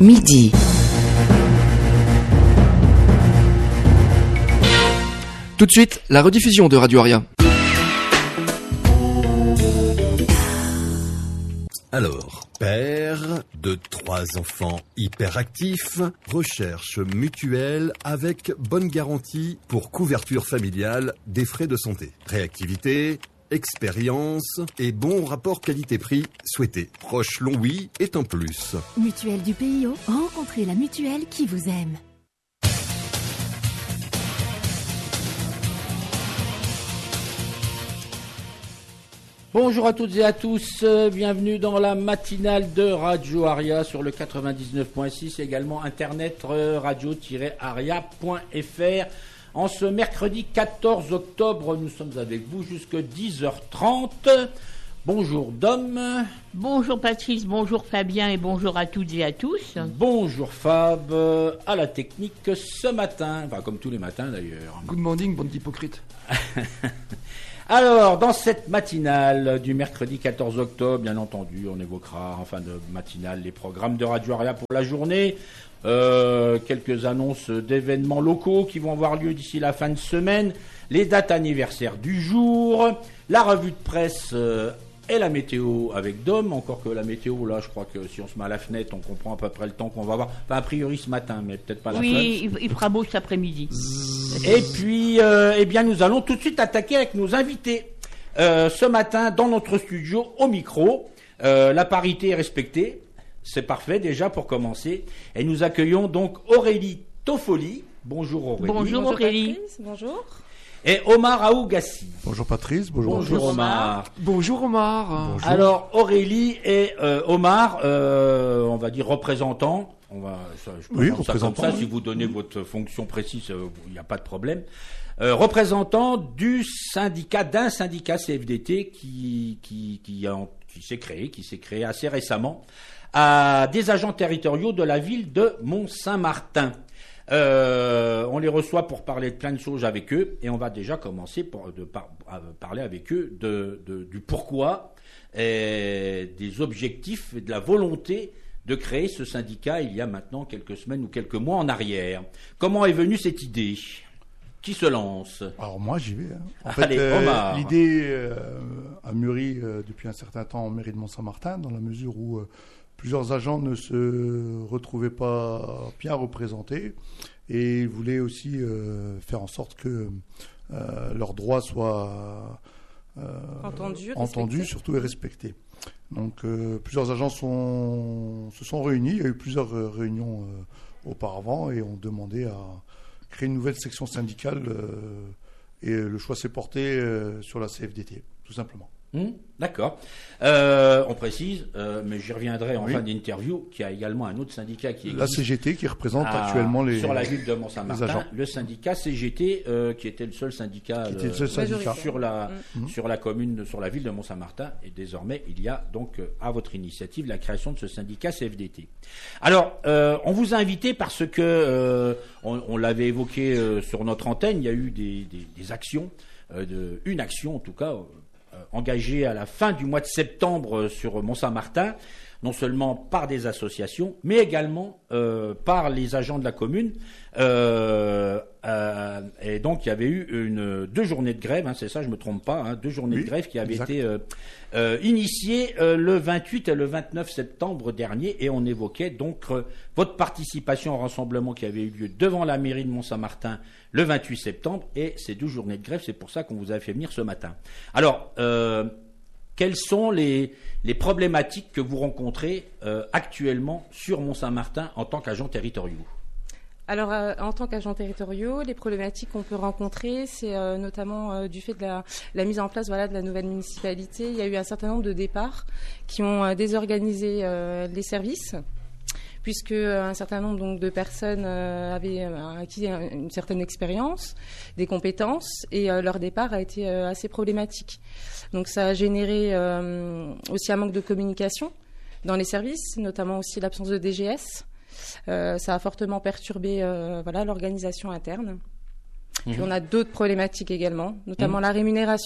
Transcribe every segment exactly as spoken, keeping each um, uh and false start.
midi. Tout de suite, la rediffusion de Radio Aria. Alors, père de trois enfants hyperactifs, recherche mutuelle avec bonne garantie pour couverture familiale des frais de santé. Réactivité, expérience et bon rapport qualité-prix souhaité. Proche long oui est un plus. Mutuelle du P I O, rencontrez la mutuelle qui vous aime. Bonjour à toutes et à tous, bienvenue dans la matinale de Radio Aria sur le quatre-vingt-dix-neuf point six, également internet radio tiret aria point f r. En ce mercredi quatorze octobre, nous sommes avec vous jusqu'à dix heures trente. Bonjour Dom. Bonjour Patrice, bonjour Fabien et bonjour à toutes et à tous. Bonjour Fab, à la technique ce matin, enfin comme tous les matins d'ailleurs. Good morning, bande d'hypocrites. Alors, dans cette matinale du mercredi quatorze octobre, bien entendu, on évoquera en fin de matinale les programmes de Radio Aria pour la journée, euh, quelques annonces d'événements locaux qui vont avoir lieu d'ici la fin de semaine, les dates anniversaires du jour, la revue de presse euh, et la météo avec Dom, encore que la météo, là, je crois que si on se met à la fenêtre, on comprend à peu près le temps qu'on va avoir. Enfin, a priori ce matin, mais peut-être pas la fenêtre. Oui, il, il fera beau cet après-midi. Et puis, euh, eh bien, nous allons tout de suite attaquer avec nos invités. Euh, ce matin, dans notre studio, au micro, euh, la parité est respectée. C'est parfait déjà pour commencer. Et nous accueillons donc Aurélie Toffoli. Bonjour Aurélie. Bonjour Aurélie. Patrice, bonjour. Et Omar Aougassi. Bonjour Patrice, bonjour, bonjour Omar. Bonjour Omar. Bonjour. Alors Aurélie et euh, Omar, euh, on va dire représentants. On va, ça, je peux oui, prendre ça comme ça. Oui. Si vous donnez votre fonction précise, il euh, n'y a pas de problème. Euh, représentants du syndicat, d'un syndicat C F D T qui qui qui, a, qui s'est créé, qui s'est créé assez récemment, à des agents territoriaux de la ville de Mont-Saint-Martin. Euh, on les reçoit pour parler de plein de choses avec eux et on va déjà commencer pour, de par, parler avec eux de, de, du pourquoi, et des objectifs et de la volonté de créer ce syndicat il y a maintenant quelques semaines ou quelques mois en arrière. Comment est venue cette idée ? Qui se lance ? Alors moi j'y vais. Hein. En Allez, fait, euh, Omar. l'idée euh, a mûri euh, depuis un certain temps en mairie de Mont-Saint-Martin, dans la mesure où euh, plusieurs agents ne se retrouvaient pas bien représentés et ils voulaient aussi euh, faire en sorte que euh, leurs droits soient euh, Entendus, entendus surtout et respectés. Donc euh, plusieurs agents sont, se sont réunis, il y a eu plusieurs euh, réunions euh, auparavant et ont demandé à créer une nouvelle section syndicale euh, et le choix s'est porté euh, sur la C F D T, tout simplement. Mmh, d'accord. Euh, on précise, euh, mais j'y reviendrai en oui. fin d'interview, qu'il y a également un autre syndicat qui existe. La C G T qui représente à, actuellement les sur la ville de Mont-Saint-Martin, le syndicat C G T euh, qui était le seul syndicat, qui était le seul syndicat. sur la mmh. sur la commune, sur la ville de Mont-Saint-Martin, et désormais il y a donc euh, à votre initiative la création de ce syndicat C F D T. Alors, euh, on vous a invité parce que euh, on, on l'avait évoqué euh, sur notre antenne, il y a eu des, des, des actions, euh, de, une action en tout cas. Euh, engagé à la fin du mois de septembre sur Mont-Saint-Martin, non seulement par des associations, mais également euh, par les agents de la commune. Euh, euh, et donc, il y avait eu une, deux journées de grève, hein, c'est ça, je ne me trompe pas, hein, deux journées oui, de grève qui avaient exact. été euh, euh, initiées euh, le vingt-huit et le vingt-neuf septembre dernier, et on évoquait donc euh, votre participation au rassemblement qui avait eu lieu devant la mairie de Mont-Saint-Martin le vingt-huit septembre, et ces deux journées de grève, c'est pour ça qu'on vous a fait venir ce matin. Alors, euh, quelles sont les, les problématiques que vous rencontrez euh, actuellement sur Mont-Saint-Martin en tant qu'agents territoriaux ? Alors, euh, en tant qu'agents territoriaux, les problématiques qu'on peut rencontrer, c'est euh, notamment euh, du fait de la, la mise en place voilà, de la nouvelle municipalité. Il y a eu un certain nombre de départs qui ont euh, désorganisé euh, les services, puisque un certain nombre donc, de personnes euh, avaient euh, acquis une certaine expérience, des compétences, et euh, leur départ a été euh, assez problématique. Donc ça a généré euh, aussi un manque de communication dans les services, notamment aussi l'absence de D G S. Euh, ça a fortement perturbé euh, voilà, l'organisation interne. Mmh. Puis on a d'autres problématiques également, notamment mmh. la rémunération.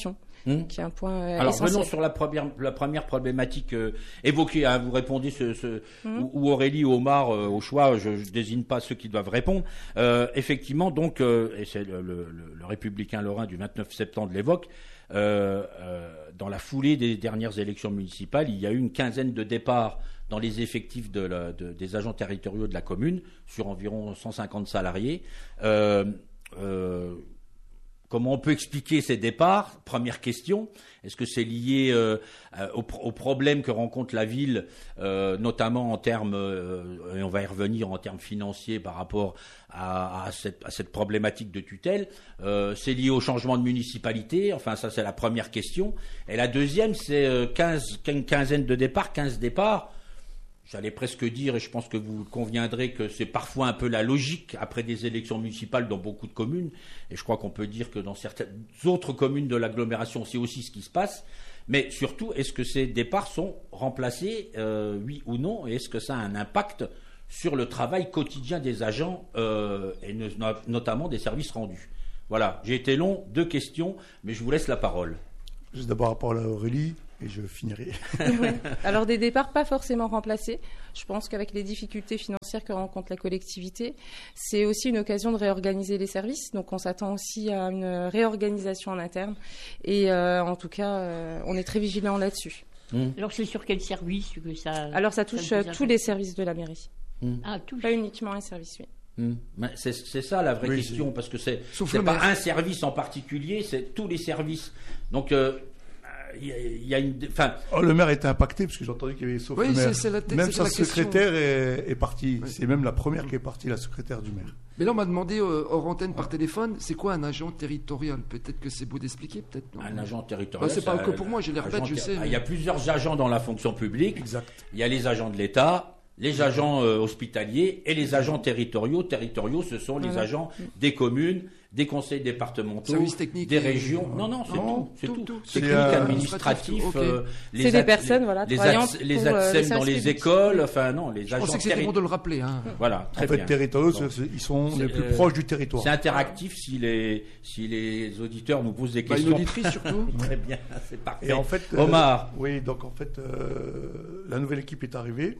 Mmh. qui est un point euh, Alors essentiel. venons sur la première, la première problématique euh, évoquée. Hein, vous répondez ce, ce, Mmh. ou, ou Aurélie ou Omar euh, au choix. Je, je désigne pas ceux qui doivent répondre. Euh, effectivement, donc, euh, et c'est le, le, le Républicain lorrain du vingt-neuf septembre l'évoque. Euh, euh, dans la foulée des dernières élections municipales, il y a eu une quinzaine de départs dans les effectifs de la, de, des agents territoriaux de la commune, sur environ cent cinquante salariés. Euh, euh, comment on peut expliquer ces départs ? Première question. Est-ce que c'est lié euh, aux, aux problèmes que rencontre la ville, euh, notamment en termes, euh, et on va y revenir, en termes financiers par rapport à, à, cette, à cette problématique de tutelle. Euh, c'est lié au changement de municipalité. Enfin, ça, c'est la première question. Et la deuxième, c'est euh, quinze, une quinzaine de départs, quinze départs. J'allais presque dire, et je pense que vous conviendrez, que c'est parfois un peu la logique après des élections municipales dans beaucoup de communes. Et je crois qu'on peut dire que dans certaines autres communes de l'agglomération, c'est aussi ce qui se passe. Mais surtout, est-ce que ces départs sont remplacés, euh, oui ou non, et est-ce que ça a un impact sur le travail quotidien des agents, euh, et no- notamment des services rendus ? Voilà, j'ai été long, deux questions, mais je vous laisse la parole. Juste d'abord à Paul Aurélie, et je finirai. Ouais. Alors des départs pas forcément remplacés. Je pense qu'avec les difficultés financières que rencontre la collectivité, c'est aussi une occasion de réorganiser les services. Donc on s'attend aussi à une réorganisation en interne. Et euh, en tout cas, euh, on est très vigilant là-dessus. Mmh. Alors c'est sur quel service que ça... Alors ça touche ça euh, vous tous les services de la mairie. Mmh. Ah, tout. Pas uniquement un service, oui. Mmh. C'est, c'est ça la vraie Oui, question, c'est... parce que c'est, Sauf c'est le pas maire. un service en particulier, c'est tous les services. Donc, euh, il y, a- il y a une... Enfin, Oh, le maire était impacté, parce que j'ai entendu qu'il y avait sauf Oui, le maire. c'est- c'est la- Même c'est sa la question. secrétaire est, est partie. Oui. C'est même la première qui est partie, la secrétaire du maire. Mais là, on m'a demandé euh, hors antenne par téléphone, c'est quoi un agent territorial ? Peut-être que c'est beau d'expliquer, peut-être non. un agent territorial... Bah, c'est pas ça- que pour moi, j'ai l'air agent bête, je ter- sais, Il y a mais- plusieurs agents dans la fonction publique. Exact. Il y a les agents de l'État, les agents euh, hospitaliers et les agents territoriaux. Territoriaux, ce sont les Voilà. agents des communes, des conseils départementaux, Services techniques des et- régions. Non, non, c'est Non, tout. C'est tout, tout. tout. Technique, C'est, euh, administratif. ok. euh, les C'est des ad- personnes, voilà, les, travaillant ad- les pour, euh, A D le S E M dans service les public. écoles. Enfin, non, les Je agents pensais que c'était terri- bon de le rappeler. Hein. Voilà, très En fait, bien. territoriaux, Bon. c'est- ils sont C'est, les plus euh, proches du territoire. C'est interactif si les, si les auditeurs nous posent des Bah, une questions. auditrice surtout. Très bien, c'est parfait. Et en fait, euh, Omar. oui, donc en fait, euh, la nouvelle équipe est arrivée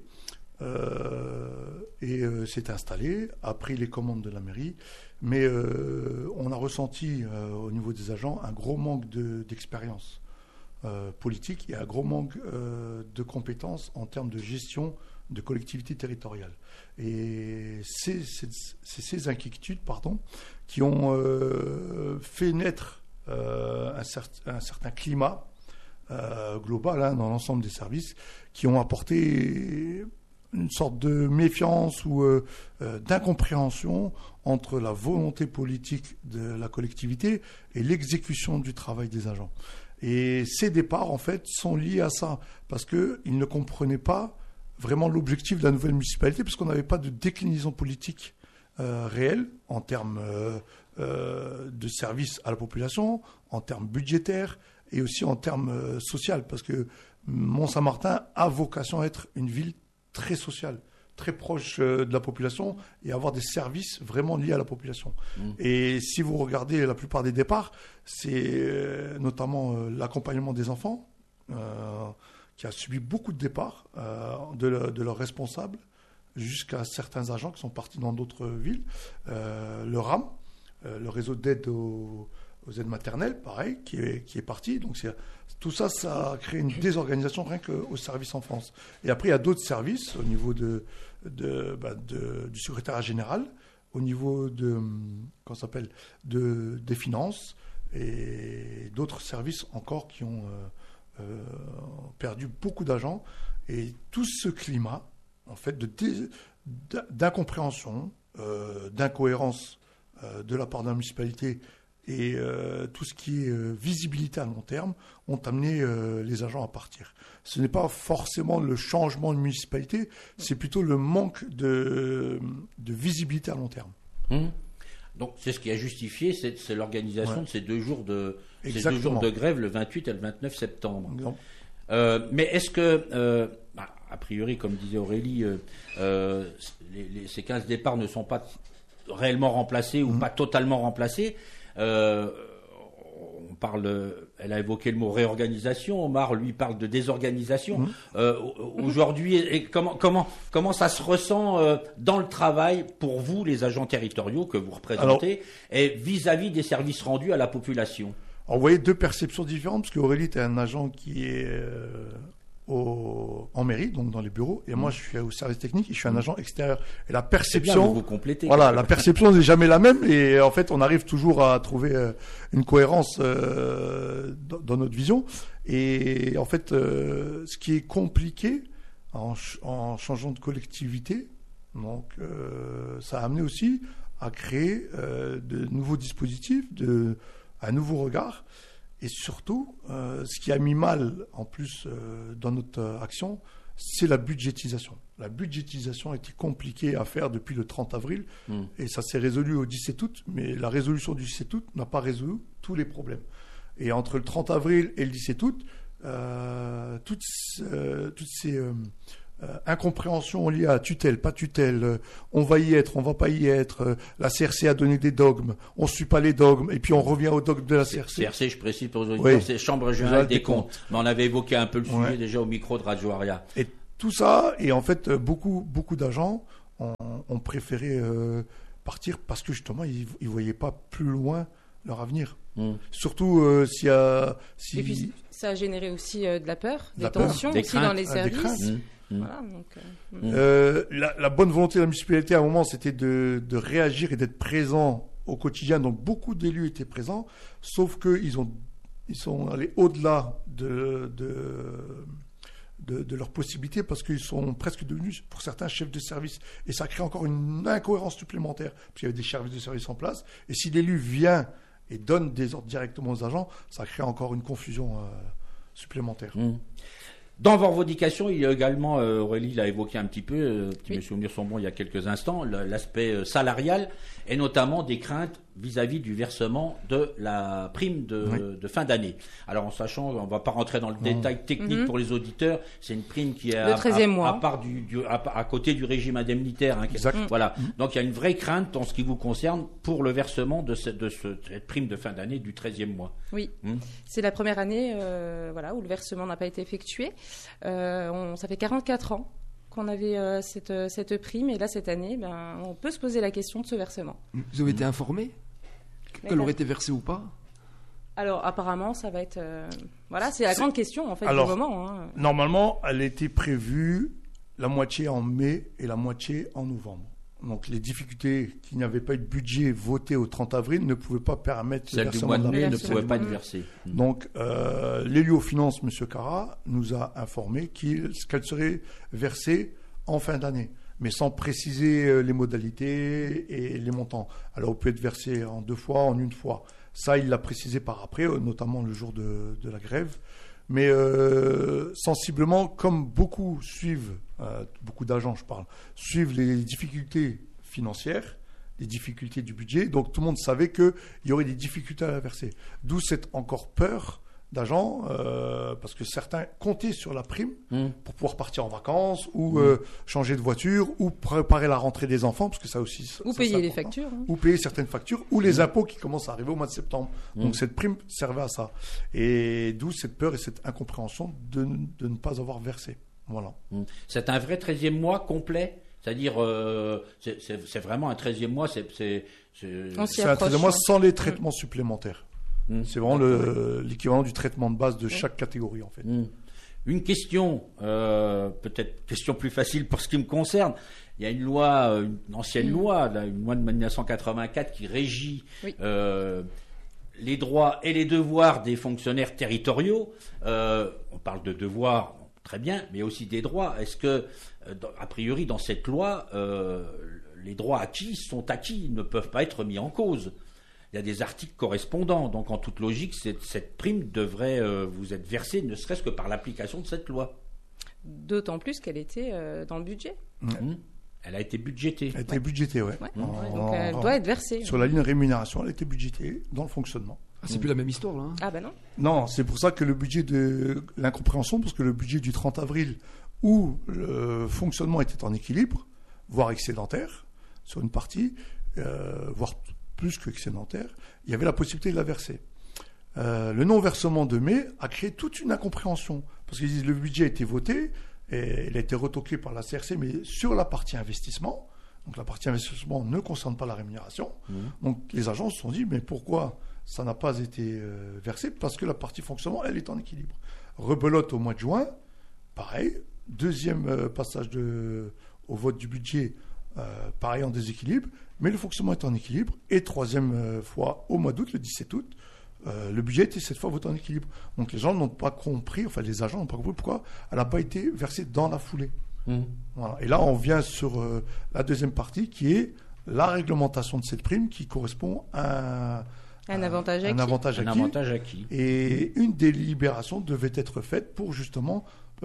euh, et euh, s'est installée, a pris les commandes de la mairie, mais euh, on a ressenti euh, au niveau des agents un gros manque de, d'expérience euh, politique et un gros manque euh, de compétences en termes de gestion de collectivités territoriales. Et c'est, c'est, c'est ces inquiétudes, pardon, qui ont euh, fait naître euh, un, cert- un certain climat euh, global hein, dans l'ensemble des services, qui ont apporté une sorte de méfiance ou euh, euh, d'incompréhension entre la volonté politique de la collectivité et l'exécution du travail des agents. Et ces départs, en fait, sont liés à ça, parce qu'ils ne comprenaient pas vraiment l'objectif de la nouvelle municipalité, parce qu'on n'avait pas de déclinaison politique euh, réelle en termes euh, euh, de services à la population, en termes budgétaires et aussi en termes euh, social, parce que Mont-Saint-Martin a vocation à être une ville très sociale, très proche euh, de la population et avoir des services vraiment liés à la population. Mmh. Et si vous regardez la plupart des départs, c'est euh, notamment euh, l'accompagnement des enfants, euh, qui a subi beaucoup de départs euh, de, le- de leurs responsables jusqu'à certains agents qui sont partis dans d'autres villes. Euh, le RAM, euh, le réseau d'aide aux, aux aides maternelles, pareil, qui est, qui est parti. Donc c'est, tout ça, ça a créé une désorganisation rien qu'au service enfance. Et après, il y a d'autres services au niveau de, de, bah, de- du secrétariat général, au niveau de, hum, comment ça s'appelle, de, des finances et d'autres services encore qui ont euh, euh, perdu beaucoup d'agents. Et tout ce climat, en fait, de dé- d'incompréhension, euh, d'incohérence euh, de la part de la municipalité et euh, tout ce qui est euh, visibilité à long terme ont amené euh, les agents à partir. Ce n'est pas forcément le changement de municipalité, c'est plutôt le manque de, de visibilité à long terme. Hum. Donc c'est ce qui a justifié, c'est, c'est l'organisation Ouais. de ces deux jours de ces deux Exactement. jours de grève le vingt-huit et le vingt-neuf septembre. Donc, Euh, mais est-ce que, euh, bah, a priori, comme disait Aurélie, euh, euh, les, les- ces quinze départs ne sont pas réellement remplacés ou Mhm. pas totalement remplacés. Euh, on parle, elle a évoqué le mot réorganisation. Omar, lui, parle de désorganisation. Mmh. Euh, aujourd'hui, et comment, comment, comment ça se ressent euh, dans le travail pour vous, les agents territoriaux que vous représentez, alors, et vis-à-vis des services rendus à la population? Alors, vous voyez deux perceptions différentes, parce qu'Aurélie est un agent qui est euh, au, en mairie, donc dans les bureaux, et mmh. moi je suis au service technique et je suis un mmh. agent extérieur. Et la perception, bien, vous vous complétez, voilà, la perception n'est jamais la même, et en fait on arrive toujours à trouver euh, une cohérence euh, dans, dans notre vision. Et en fait, euh, ce qui est compliqué en, ch- en changeant de collectivité, donc euh, ça a amené aussi à créer euh, de nouveaux dispositifs, de un nouveau regard, et surtout, euh, ce qui a mis mal, en plus, euh, dans notre euh, action, c'est la budgétisation. La budgétisation a été compliquée à faire depuis le trente avril, mmh. et ça s'est résolu au dix-sept août, mais la résolution du dix-sept août n'a pas résolu tous les problèmes. Et entre le trente avril et le dix-sept août, euh, toutes, euh, toutes ces... Euh, Euh, incompréhension liée à tutelle, pas tutelle, euh, on va y être, on va pas y être, euh, la C R C a donné des dogmes, on ne suit pas les dogmes, et puis on revient aux dogmes de la C R C. C R C, je précise pour les auditeurs, oui. c'est Chambre régionale des, des comptes. comptes. Mais on avait évoqué un peu le sujet ouais. déjà au micro de Radio Aria. Et tout ça, et en fait, beaucoup, beaucoup d'agents ont, ont préféré euh, partir parce que justement, ils ne voyaient pas plus loin leur avenir. Mmh. Surtout euh, s'il y a... Si... Et puis, ça a généré aussi euh, de la peur, de des la tensions peur. aussi des dans les services. Des Mmh. Voilà, donc, euh, euh, la, la bonne volonté de la municipalité à un moment, c'était de, de réagir et d'être présent au quotidien. Donc beaucoup d'élus étaient présents, sauf qu'ils ont, ils sont allés au-delà de, de, de, de leurs possibilités parce qu'ils sont presque devenus, pour certains, chefs de service. Et ça crée encore une incohérence supplémentaire, parce qu'il y avait des services de service en place. Et si l'élu vient et donne des ordres directement aux agents, ça crée encore une confusion euh, supplémentaire. Mmh. Dans vos revendications, il y a également, euh, Aurélie l'a évoqué un petit peu, euh, si oui. mes souvenirs sont bons il y a quelques instants, le, l'aspect euh, salarial et notamment des craintes vis-à-vis du versement de la prime de, oui. de fin d'année. Alors en sachant, on ne va pas rentrer dans le non. détail technique mmh. pour les auditeurs, c'est une prime qui est à, à, à, part du, du, à, à côté du régime indemnitaire. Hein, exact. Voilà. Mmh. Donc il y a une vraie crainte en ce qui vous concerne pour le versement de, ce, de ce, cette prime de fin d'année du treizième mois. Oui, mmh. c'est la première année euh, voilà, où le versement n'a pas été effectué. Euh, on, ça fait quarante-quatre ans qu'on avait euh, cette, cette prime, et là cette année, ben, on peut se poser la question de ce versement. Vous avez été informé qu'elle aurait été versée ou pas? Alors apparemment, ça va être, euh, voilà, c'est la c'est... grande question en fait Alors, du moment. Hein. Normalement, elle était prévue la moitié en mai et la moitié en novembre. Donc les difficultés qu'il n'y avait pas eu de budget voté au trente avril ne pouvaient pas permettre celle le du versement mois de mai de ne pouvait pas être versée. Donc euh, l'élu aux finances, M. Carra, nous a informé qu'il, qu'elle serait versée en fin d'année, mais sans préciser les modalités et les montants. Alors, elle peut être versée en deux fois, en une fois. Ça, il l'a précisé par après, notamment le jour de, de la grève. Mais euh, sensiblement, comme beaucoup suivent, euh, beaucoup d'agents, je parle, suivent les difficultés financières, les difficultés du budget, donc tout le monde savait qu'il y aurait des difficultés à la verser. D'où cette encore peur d'agents, euh, parce que certains comptaient sur la prime mmh. pour pouvoir partir en vacances ou mmh. euh, changer de voiture ou préparer la rentrée des enfants, parce que ça aussi... Ou ça, payer les factures. Hein. Ou payer certaines factures, ou les mmh. impôts qui commencent à arriver au mois de septembre. Mmh. Donc cette prime servait à ça. Et d'où cette peur et cette incompréhension de, de ne pas avoir versé. Voilà. Mmh. C'est un vrai treizième mois complet ? C'est-à-dire, euh, c'est, c'est, c'est vraiment un treizième mois, c'est... C'est, c'est... c'est un treizième mois sans les traitements mmh. supplémentaires. Mmh. C'est vraiment le, l'équivalent du traitement de base de chaque catégorie, en fait. Mmh. Une question, euh, peut-être question plus facile pour ce qui me concerne. Il y a une loi, une ancienne mmh. loi, là, une loi de mille neuf cent quatre-vingt-quatre qui régit oui. euh, les droits et les devoirs des fonctionnaires territoriaux. Euh, on parle de devoirs, très bien, mais aussi des droits. Est-ce que, euh, a priori, dans cette loi, euh, les droits acquis sont acquis, ils ne peuvent pas être mis en cause? Il y a des articles correspondants. Donc, en toute logique, cette, cette prime devrait euh, vous être versée, ne serait-ce que par l'application de cette loi. D'autant plus qu'elle était euh, dans le budget. Mmh. Elle a été budgétée. Elle a été ouais. budgétée, oui. Ouais. Mmh. Donc, elle en, doit être versée. Sur la ligne rémunération, elle a été budgétée dans le fonctionnement. Ah, c'est mmh. plus la même histoire, là. Hein. Ah, ben non. Non, c'est pour ça que le budget de l'incompréhension, parce que le budget du trente avril, où le fonctionnement était en équilibre, voire excédentaire, sur une partie, euh, voire plus que excédentaire, il y avait la possibilité de la verser. euh, le non-versement de mai a créé toute une incompréhension. Parce qu'ils disent le budget a été voté, et il a été retoqué par la C R C, mais sur la partie investissement. Donc la partie investissement ne concerne pas la rémunération. Mmh. Donc les agents se sont dit, mais pourquoi ça n'a pas été euh, versé? Parce que la partie fonctionnement, elle est en équilibre. Rebelote au mois de juin, pareil. Deuxième euh, passage de, au vote du budget, euh, pareil en déséquilibre. Mais le fonctionnement est en équilibre. Et troisième euh, fois, au mois d'août, le dix-sept août, euh, le budget était cette fois voté en équilibre. Donc les gens n'ont pas compris, enfin les agents n'ont pas compris pourquoi elle n'a pas été versée dans la foulée. Mmh. Voilà. Et là, on vient sur euh, la deuxième partie qui est la réglementation de cette prime qui correspond à un, un avantage acquis. Un avantage acquis. Un avantage acquis. Et une délibération devait être faite pour justement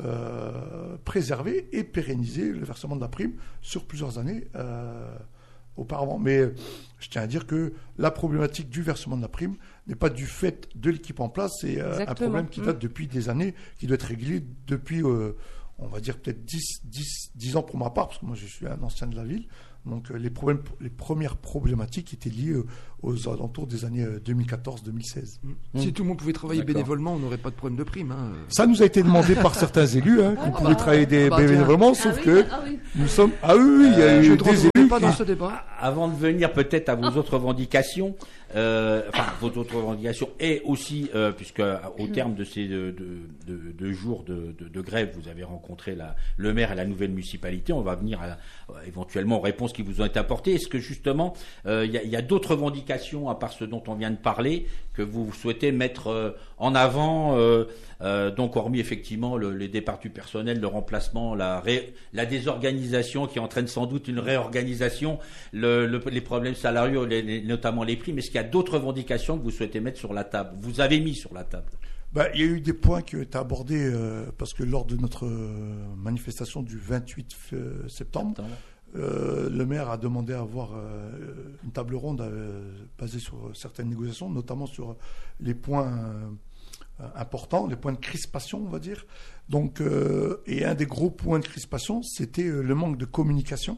euh, préserver et pérenniser le versement de la prime sur plusieurs années euh, auparavant. Mais je tiens à dire que la problématique du versement de la prime n'est pas du fait de l'équipe en place, c'est euh, un problème qui date mmh. depuis des années, qui doit être réglé depuis... Euh, on va dire peut-être dix, dix, dix ans pour ma part, parce que moi je suis un ancien de la ville. Donc euh, les, problèmes, les premières problématiques étaient liées euh, aux alentours des années euh, deux mille quatorze deux mille seize. Mmh. Si tout le monde pouvait travailler D'accord. bénévolement, on n'aurait pas de problème de prime. Hein. Ça nous a été demandé par certains élus, hein, qu'on ah, pouvait bah, travailler des, bah, bénévolement, sauf ah, que oui, ah, oui. nous sommes... Ah oui, oui, il y a euh, eu des élus pas qui... dans ce débat. Avant de venir peut-être à vos autres revendications, euh, enfin vos autres revendications, et aussi, euh, puisque au terme de ces deux de, de, de jours de, de, de grève, vous avez rencontré la, le maire et la nouvelle municipalité, on va venir à, éventuellement aux réponses qui vous ont été apportées. Est-ce que justement, il euh, y a, y a d'autres revendications, à part ce dont on vient de parler, que vous souhaitez mettre euh, en avant, euh, euh, donc hormis effectivement le, les départs du personnel, le remplacement, la, ré, la désorganisation qui entraîne sans doute une réorganisation, le, le, les problèmes salariaux, les, les, notamment les prix, mais est-ce qu'il y a d'autres revendications que vous souhaitez mettre sur la table, vous avez mis sur la table? Ben, il y a eu des points qui ont été abordés euh, parce que lors de notre euh, manifestation du vingt-huit septembre, septembre. Euh, le maire a demandé à avoir euh, une table ronde euh, basée sur certaines négociations, notamment sur les points euh, importants, les points de crispation, on va dire. Donc, euh, et un des gros points de crispation, c'était euh, le manque de communication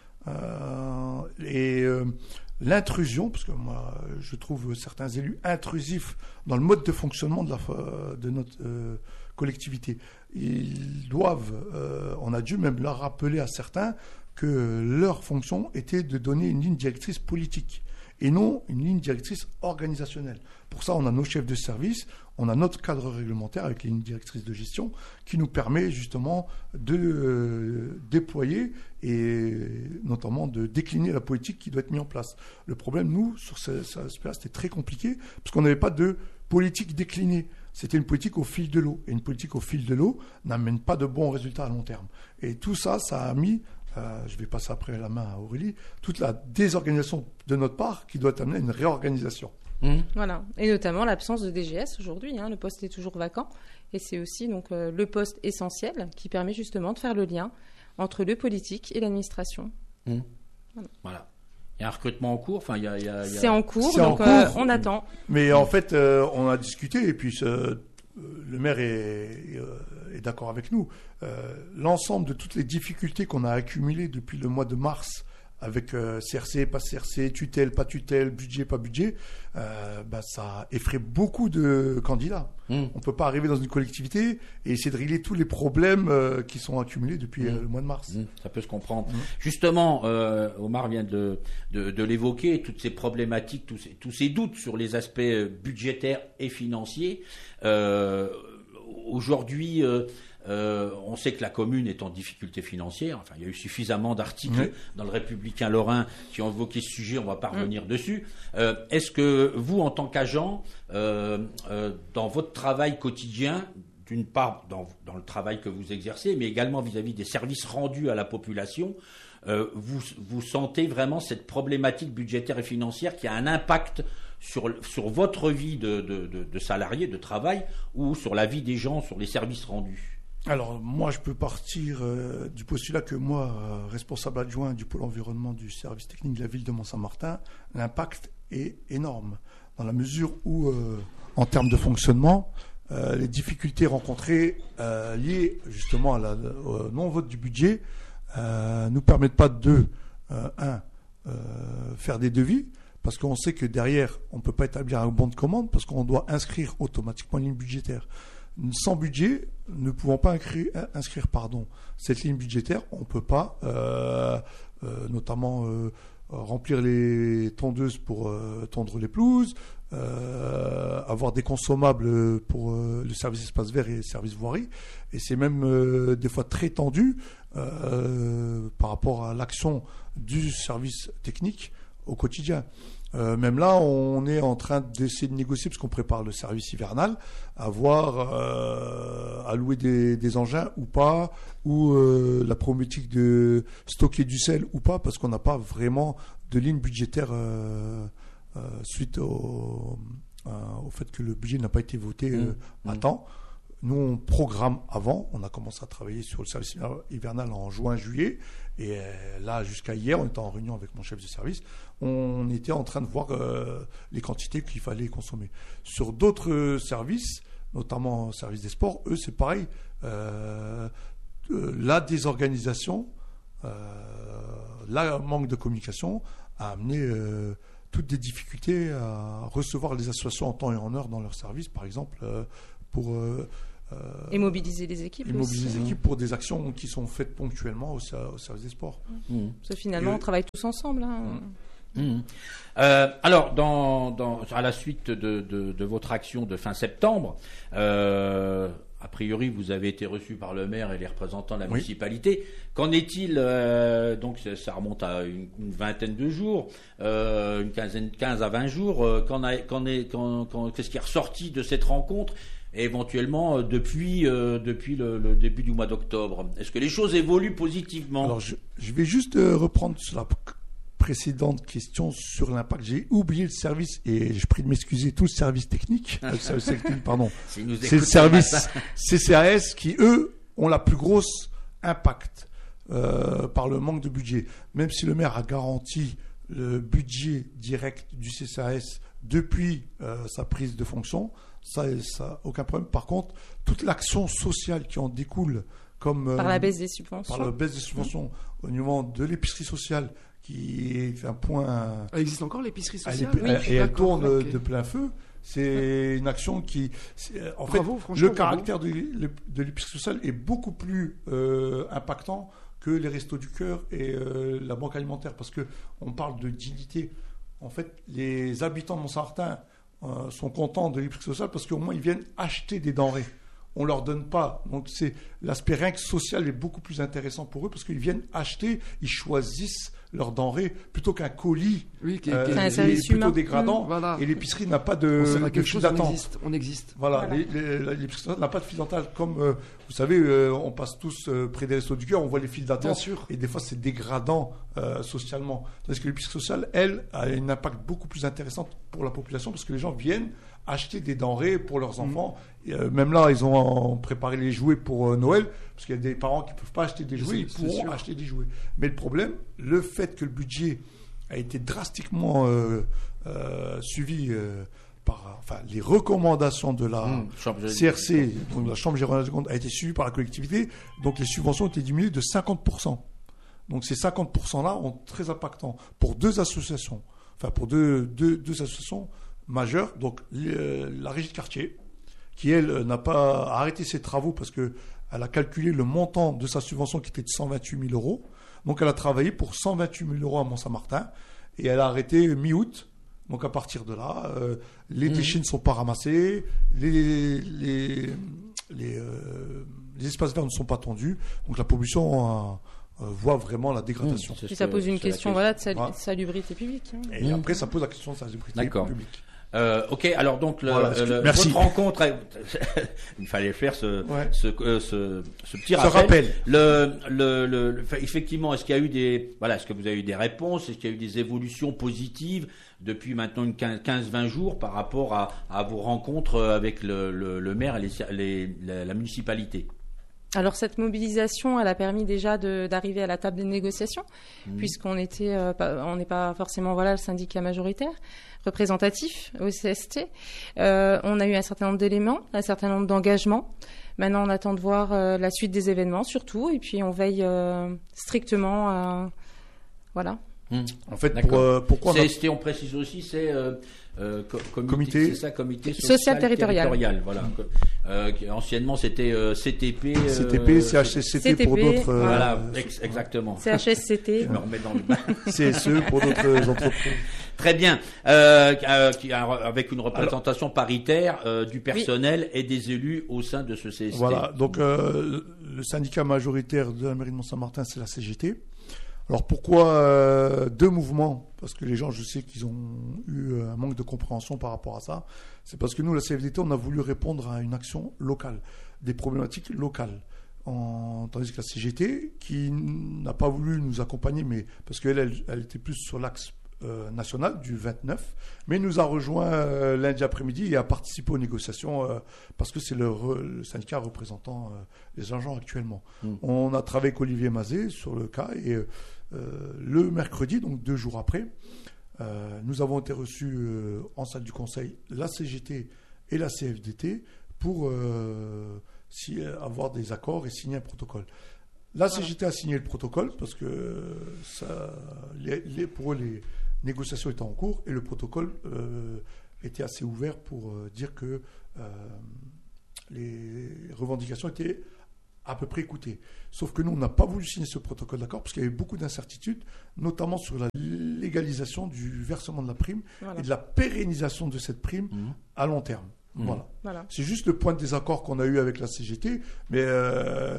euh, et euh, l'intrusion, parce que moi, je trouve certains élus intrusifs dans le mode de fonctionnement de, la, de notre euh, collectivité. Ils doivent, euh, on a dû même leur rappeler à certains que leur fonction était de donner une ligne directrice politique et non une ligne directrice organisationnelle. Pour ça, on a nos chefs de service, on a notre cadre réglementaire avec les lignes directrices de gestion qui nous permet justement de euh, déployer et notamment de décliner la politique qui doit être mise en place. Le problème, nous, sur ce, ce aspect-là, c'était très compliqué parce qu'on n'avait pas de politique déclinée. C'était une politique au fil de l'eau. Et une politique au fil de l'eau n'amène pas de bons résultats à long terme. Et tout ça, ça a mis... Euh, je vais passer après la main à Aurélie, toute la désorganisation de notre part qui doit amener à une réorganisation. Mmh. Voilà, et notamment l'absence de D G S aujourd'hui, hein. Le poste est toujours vacant, et c'est aussi donc euh, le poste essentiel qui permet justement de faire le lien entre le politique et l'administration. Mmh. Voilà. voilà. Il y a un recrutement en cours, enfin, il y a, il y a, il y a... C'est en cours, c'est donc en euh, cours. on attend. Mais en fait, euh, on a discuté, et puis euh, le maire est, est, est d'accord avec nous. Euh, l'ensemble de toutes les difficultés qu'on a accumulées depuis le mois de mars, avec euh, C R C, pas C R C, tutelle, pas tutelle, budget, pas budget, euh, bah, ça effraie beaucoup de candidats. Mmh. On ne peut pas arriver dans une collectivité et essayer de régler tous les problèmes euh, qui sont accumulés depuis mmh. euh, le mois de mars. Mmh. Ça peut se comprendre. Mmh. Justement, euh, Omar vient de, de, de l'évoquer, toutes ces problématiques, tous ces, tous ces doutes sur les aspects budgétaires et financiers. Euh, aujourd'hui... Euh, Euh, on sait que la commune est en difficulté financière. Enfin, il y a eu suffisamment d'articles oui. dans le Républicain Lorrain qui ont évoqué ce sujet. On ne va pas revenir oui. dessus. Euh, est-ce que vous, en tant qu'agent, euh, euh, dans votre travail quotidien, d'une part dans, dans le travail que vous exercez, mais également vis-à-vis des services rendus à la population, euh, vous, vous sentez vraiment cette problématique budgétaire et financière qui a un impact sur, sur votre vie de, de, de, de salarié, de travail, ou sur la vie des gens, sur les services rendus? Alors, moi, je peux partir euh, du postulat que moi, euh, responsable adjoint du pôle environnement du service technique de la ville de Mont-Saint-Martin, l'impact est énorme, dans la mesure où, euh, en termes de fonctionnement, euh, les difficultés rencontrées euh, liées justement à la, au non-vote du budget euh, nous permettent pas de, euh, un, euh, faire des devis, parce qu'on sait que derrière, on ne peut pas établir un bon de commande parce qu'on doit inscrire automatiquement une ligne budgétaire. Sans budget, ne pouvant pas inscrire, inscrire pardon, cette ligne budgétaire, on ne peut pas, euh, euh, notamment euh, remplir les tondeuses pour euh, tondre les pelouses, euh, avoir des consommables pour euh, le service espace vert et le service voirie. Et c'est même euh, des fois très tendu euh, par rapport à l'action du service technique au quotidien. Euh, même là, on est en train d'essayer de négocier, parce qu'on prépare le service hivernal, à voir, euh, à louer des, des engins ou pas, ou euh, la problématique de stocker du sel ou pas, parce qu'on n'a pas vraiment de ligne budgétaire euh, euh, suite au, euh, au fait que le budget n'a pas été voté euh, mmh. à temps. Nous, on programme avant. On a commencé à travailler sur le service hivernal en juin, juillet. Et là, jusqu'à hier, on était en réunion avec mon chef de service. On était en train de voir euh, les quantités qu'il fallait consommer. Sur d'autres services, notamment le service des sports, eux, c'est pareil. Euh, euh, la désorganisation, euh, le manque de communication a amené euh, toutes des difficultés à recevoir les associations en temps et en heure dans leur service, par exemple, euh, pour... Euh, Et mobiliser les équipes et mobiliser aussi. les équipes pour des actions qui sont faites ponctuellement au, au service des sports. Mmh. Parce que finalement, et on travaille tous ensemble. Hein. Mmh. Mmh. Euh, alors, dans, dans, à la suite de, de, de votre action de fin septembre, euh, a priori, vous avez été reçu par le maire et les représentants de la oui. municipalité. Qu'en est-il euh, donc, ça remonte à une, une vingtaine de jours, euh, une quinzaine, quinze à vingt jours. Euh, qu'en a, qu'en est, qu'en, qu'en, qu'est-ce qui est ressorti de cette rencontre ? Et éventuellement euh, depuis, euh, depuis le, le début du mois d'octobre. Est-ce que les choses évoluent positivement ? Alors, je, je vais juste euh, reprendre sur la précédente question sur l'impact. J'ai oublié le service, et je prie de m'excuser, tout le service technique, le service technique pardon, c'est le service C C A S qui, eux, ont la plus grosse impact euh, par le manque de budget. Même si le maire a garanti le budget direct du C C A S depuis euh, sa prise de fonction, ça, ça aucun problème. Par contre, toute l'action sociale qui en découle, comme par euh, la baisse des subventions, par la baisse des subventions mmh. au niveau de l'épicerie sociale, qui est un point. Elle existe encore l'épicerie sociale, elle est, oui. Et elle tourne okay. de plein feu. C'est une action qui, en bravo, fait, le caractère bravo. de, de l'épicerie sociale est beaucoup plus euh, impactant que les Restos du Cœur et euh, la banque alimentaire, parce que on parle de dignité. En fait, les habitants de Mont-Saint-Martin euh, sont contents de l'épicerie sociale parce qu'au moins ils viennent acheter des denrées. On leur donne pas. Donc c'est l'aspect rien que social est beaucoup plus intéressant pour eux parce qu'ils viennent acheter, ils choisissent leurs denrées plutôt qu'un colis oui, qui, euh, qui, est, est plutôt humain. dégradant. Mmh, voilà. Et l'épicerie n'a pas de, on de file d'attente. On existe. On existe. Voilà, voilà. L'épicerie sociale n'a pas de file d'attente. Comme euh, vous savez, euh, on passe tous euh, près des Restos du Cœur, on voit les files d'attente. Et des fois, c'est dégradant euh, socialement. Tandis que l'épicerie sociale, elle, a un impact beaucoup plus intéressant pour la population parce que les gens viennent acheter des denrées pour leurs enfants. Mmh. Et, euh, même là, ils ont préparé les jouets pour euh, Noël, parce qu'il y a des parents qui ne peuvent pas acheter des jouets, ils pourront acheter des jouets. Mais le problème, le fait que le budget a été drastiquement euh, euh, suivi euh, par enfin, les recommandations de la mmh, C R C, donc la Chambre Régionale des Comptes, a été suivi par la collectivité, donc les subventions ont été diminuées de cinquante pour cent. Donc ces cinquante pour cent-là ont très impactant pour deux associations, enfin pour deux, deux, deux associations majeure, donc euh, la régie de quartier, qui elle n'a pas arrêté ses travaux parce que elle a calculé le montant de sa subvention qui était de cent vingt-huit mille euros. Donc elle a travaillé pour cent vingt-huit mille euros à Mont-Saint-Martin et elle a arrêté mi-août. Donc à partir de là, euh, les mmh. déchets ne sont pas ramassés, les, les, les, euh, les espaces verts ne sont pas tendus. Donc la pollution a, euh, voit vraiment la dégradation. Mmh, Puis ça pose une question, voilà, de sal- voilà. salubrité publique. Hein. Et mmh. après, ça pose la question de salubrité D'accord. publique. Euh, ok, alors donc le, voilà, le, Merci. votre rencontre, il fallait faire ce, ouais. ce, euh, ce, ce petit ce rappel. rappel. Le, le, le, le, effectivement, est-ce qu'il y a eu des, voilà, est-ce que vous avez eu des réponses, est-ce qu'il y a eu des évolutions positives depuis maintenant une quinze vingt jours par rapport à, à vos rencontres avec le, le, le maire et les, les, la, la municipalité? Alors cette mobilisation, elle a permis déjà de, d'arriver à la table des négociations, mmh. puisqu'on était, euh, pas, on n'est pas forcément voilà le syndicat majoritaire, représentatif au C S T. Euh, on a eu un certain nombre d'éléments, un certain nombre d'engagements. Maintenant, on attend de voir euh, la suite des événements surtout, et puis on veille euh, strictement à, voilà. Mmh. En fait, D'accord. pour, euh, pourquoi on a- C S T, on précise aussi, c'est euh, euh, co- comité, Comité- c'est ça, comité social, Social territorial. Voilà. Euh, qui- anciennement, c'était euh, C T P. euh, C T P, C H S C T pour C T P, d'autres. euh, Voilà, ex- exactement. C H S C T. Je me remets dans le bain. C S E pour d'autres entreprises. Très bien. Euh, euh, qui a- avec une représentation paritaire euh, du personnel et des élus au sein de ce C S T. Voilà, donc euh, le syndicat majoritaire de la mairie de Mont-Saint-Martin, c'est la C G T. Alors pourquoi euh, deux mouvements? Parce que les gens, je sais qu'ils ont eu un manque de compréhension par rapport à ça. C'est parce que nous, la C F D T, on a voulu répondre à une action locale, des problématiques locales. En, tandis que la C G T, qui n'a pas voulu nous accompagner, mais parce qu'elle elle, elle était plus sur l'axe euh, national du vingt-neuf, mais nous a rejoint euh, lundi après-midi et a participé aux négociations euh, parce que c'est le, re- le syndicat représentant euh, les agents actuellement. Mm. On a travaillé avec Olivier Mazet sur le cas et euh, le mercredi, donc deux jours après, euh, nous avons été reçus euh, en salle du conseil, la C G T et la C F D T pour euh, si, avoir des accords et signer un protocole. La C G T a signé le protocole parce que ça, les, les, pour eux, les négociations étaient en cours et le protocole euh, était assez ouvert pour euh, dire que euh, les revendications étaient à peu près écoutées. Sauf que nous, on n'a pas voulu signer ce protocole d'accord parce qu'il y avait beaucoup d'incertitudes, notamment sur la légalisation du versement de la prime Voilà. et de la pérennisation de cette prime Mmh. à long terme. Mmh. Voilà. Voilà. C'est juste le point de désaccord qu'on a eu avec la C G T, mais euh,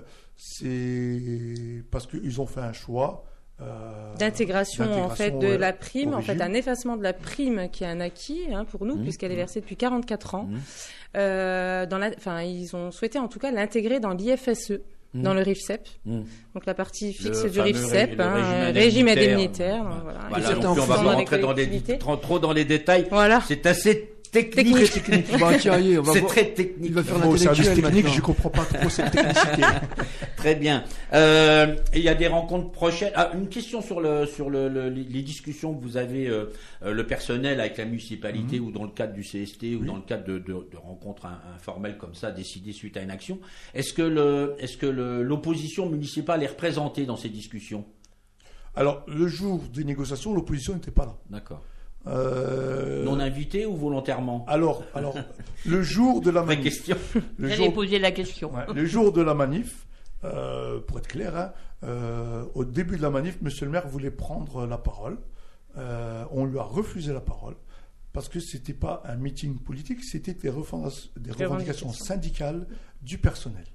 c'est parce qu'ils ont fait un choix euh, D'intégration en fait de ouais, la prime, au en fait régime. un effacement de la prime qui est un acquis hein, pour nous Mmh. puisqu'elle est versée depuis quarante-quatre ans. Mmh. Euh, dans la, enfin ils ont souhaité en tout cas l'intégrer dans l'I F S E, Mmh. dans le R I F S E P, Mmh. donc la partie fixe Le du R I F fameux S E P, ré- le hein, régime euh, régime indemnitaire. indemnitaire. donc Voilà. Voilà, Ils certains donc on va enfants pas dans les rentrer dans des, collectivités. trop, trop dans les détails. Voilà. C'est assez technique. Technique. Très technique. Bah, tiens, allez, on va C'est voir. très technique. Il va faire Au service l'intellectuel technique, maintenant. je comprends pas trop cette technicité. Très bien. Euh, et il y a des rencontres prochaines. Ah, une question sur le sur le, le- les discussions que vous avez euh, euh, le personnel avec la municipalité Mhm. ou dans le cadre du C S T ou Oui. dans le cadre de, de, de rencontres in- informelles comme ça décidées suite à une action. Est-ce que le est-ce que le- l'opposition municipale est représentée dans ces discussions? Alors, le jour des négociations, l'opposition n'était pas là. D'accord. Euh, Non invité ou volontairement? alors, alors, le jour de la Vraie manif, question. le J'allais jour, poser la question. ouais, le jour de la manif, euh, pour être clair, hein, euh, au début de la manif, Monsieur le maire voulait prendre la parole. Euh, on lui a refusé la parole parce que c'était pas un meeting politique, c'était des, revendications- des revendications Revendications. syndicales du personnel.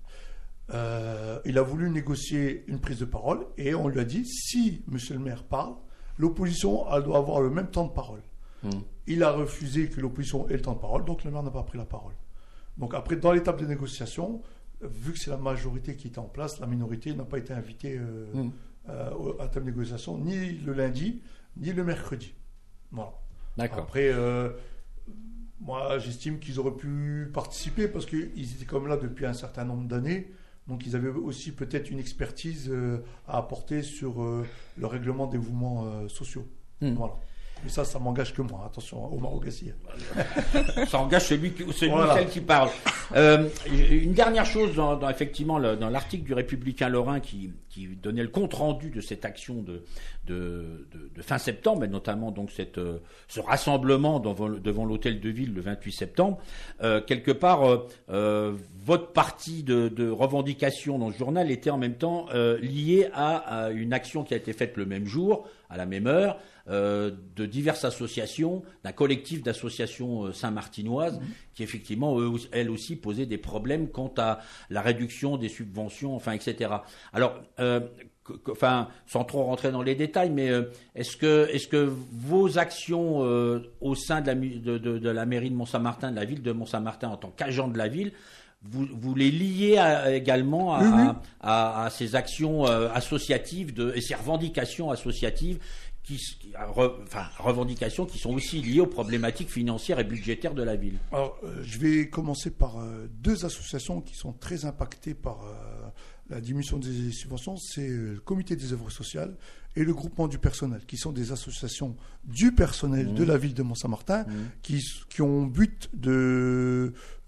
Euh, il a voulu négocier une prise de parole et on lui a dit si Monsieur le maire parle, l'opposition elle doit avoir le même temps de parole. Mmh. Il a refusé que l'opposition ait le temps de parole, donc le maire n'a pas pris la parole. Donc après, dans l'étape de négociation, vu que c'est la majorité qui était en place, la minorité n'a pas été invitée euh, Mmh. euh, à la table de négociation, ni le lundi, ni le mercredi. Voilà. D'accord. Après, euh, moi, j'estime qu'ils auraient pu participer parce qu'ils étaient comme là depuis un certain nombre d'années. Donc, ils avaient aussi peut-être une expertise euh, à apporter sur euh, le règlement des mouvements euh, sociaux. Mmh. Voilà. Mais ça, ça m'engage que moi. Attention, hein, Omar Ogassi. Ça engage celui, qui, celui Voilà. ou celle qui parle. Euh, une dernière chose, dans, dans, effectivement, le- dans l'article du Républicain Lorrain qui, qui donnait le compte-rendu de cette action de, de, de, de fin septembre, et notamment donc cette, euh, ce rassemblement devant, devant l'hôtel de ville le vingt-huit septembre, euh, quelque part, euh, euh, votre partie de, de revendication dans ce journal était en même temps euh, liée à, à une action qui a été faite le même jour, à la même heure, euh, de diverses associations, d'un collectif d'associations euh, saint-martinoises, mmh. qui effectivement, eux, elles aussi, posaient des problèmes quant à la réduction des subventions, enfin, et cetera. Alors, euh, que, que, enfin, sans trop rentrer dans les détails, mais euh, est-ce que, est-ce que vos actions euh, au sein de la, de, de, de la mairie de Mont-Saint-Martin, de la ville de Mont-Saint-Martin, en tant qu'agent de la ville, vous, vous les liez à, également à, oui, oui. à, à, à ces actions euh, associatives de, et ces revendications associatives qui, qui re, enfin, revendications qui sont aussi liées aux problématiques financières et budgétaires de la ville. Alors, euh, je vais commencer par euh, deux associations qui sont très impactées par euh, la diminution des subventions. C'est euh, le Comité des œuvres sociales et le Groupement du personnel, qui sont des associations du personnel mmh. de la ville de Mont-Saint-Martin, mmh. qui, qui ont but de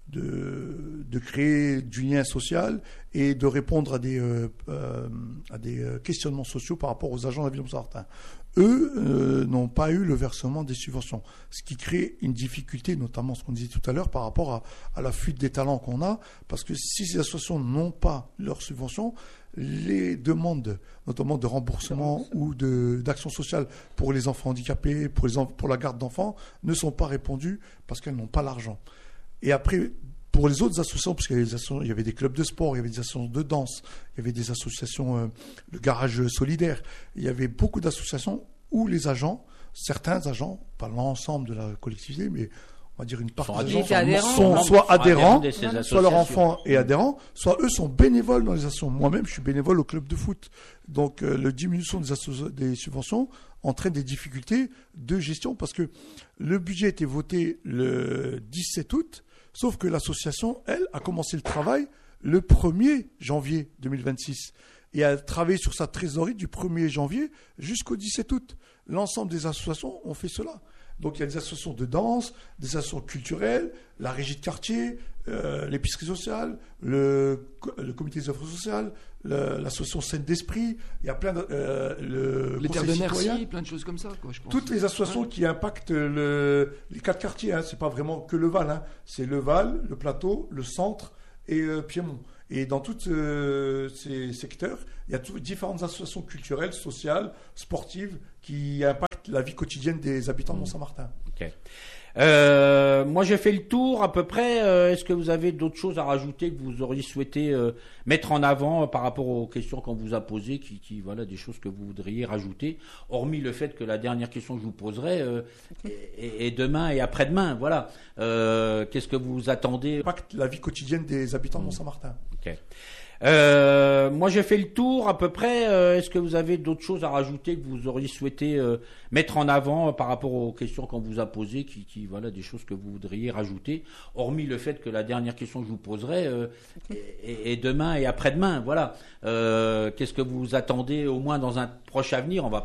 de, de créer du lien social et de répondre à des, euh, euh, à des questionnements sociaux par rapport aux agents de la ville de Mont-Saint-Martin. Eux euh, n'ont pas eu le versement des subventions, ce qui crée une difficulté, notamment ce qu'on disait tout à l'heure, par rapport à, à la fuite des talents qu'on a, parce que si ces associations n'ont pas leurs subventions, les demandes, notamment de remboursement ou de, d'action sociale pour les enfants handicapés, pour, les, pour la garde d'enfants, ne sont pas répondues parce qu'elles n'ont pas l'argent. Et après, pour les autres associations, parce qu'il y avait des associations, il y avait des clubs de sport, il y avait des associations de danse, il y avait des associations, euh, le garage solidaire, il y avait beaucoup d'associations où les agents, certains agents, pas l'ensemble de la collectivité, mais on va dire une partie des agents sont, sont soit adhérents, soit leurs enfants est adhérents, soit eux sont bénévoles dans les associations. Moi-même, je suis bénévole au club de foot. Donc, euh, la diminution des, associ- des subventions entraîne des difficultés de gestion parce que le budget a été voté le dix-sept août, sauf que l'association, elle, a commencé le travail le premier janvier deux mille vingt-six et a travaillé sur sa trésorerie du premier janvier jusqu'au dix-sept août. L'ensemble des associations ont fait cela. Donc il y a des associations de danse, des associations culturelles, la régie de quartier, euh, l'épicerie sociale, le, le comité des offres sociales, le, l'association Scène d'Esprit, il y a plein de... Euh, le les terres de citoyen, merci, plein de choses comme ça, quoi, je pense. Toutes les associations ouais. qui impactent le, les quatre quartiers, hein, c'est pas vraiment que le Val, hein, c'est le Val, le Plateau, le Centre et euh, Piémont. Et dans tous euh, ces secteurs, il y a tout, différentes associations culturelles, sociales, sportives qui impactent la vie quotidienne des habitants de Mont-Saint-Martin. Okay. Euh, moi, j'ai fait le tour à peu près. Euh, est-ce que vous avez d'autres choses à rajouter que vous auriez souhaité euh, mettre en avant euh, par rapport aux questions qu'on vous a posées, qui, qui, voilà, des choses que vous voudriez rajouter, hormis le fait que la dernière question que je vous poserai euh, est, est demain et après-demain. Voilà. Euh, qu'est-ce que vous attendez? Impacte la vie quotidienne des habitants de Mont-Saint-Martin. Okay. Euh, moi, j'ai fait le tour à peu près. Euh, est-ce que vous avez d'autres choses à rajouter que vous auriez souhaité euh, mettre en avant euh, par rapport aux questions qu'on vous a posées, qui, qui, voilà, des choses que vous voudriez rajouter, hormis le fait que la dernière question que je vous poserai euh, est, est demain et après-demain. Voilà. Euh, qu'est-ce que vous attendez au moins dans un proche avenir? On va